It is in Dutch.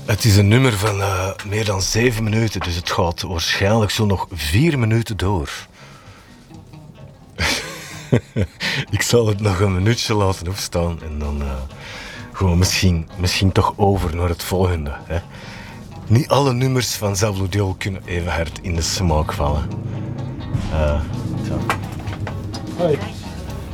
Het is een nummer van meer dan 7 minuten, dus het gaat waarschijnlijk zo nog 4 minuten door. Ik zal het nog een minuutje laten opstaan en dan gewoon misschien toch over naar het volgende. Hè. Niet alle nummers van Zavludel kunnen even hard in de smaak vallen. Zo. Hoi.